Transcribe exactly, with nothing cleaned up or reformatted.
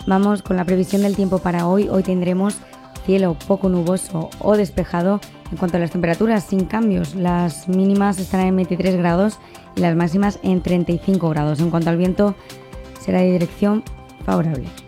Vamos con la previsión del tiempo para hoy. Hoy tendremos cielo poco nuboso o despejado. En cuanto a las temperaturas, sin cambios. Las mínimas estarán en veintitrés grados y las máximas en treinta y cinco grados. En cuanto al viento, será de dirección favorable.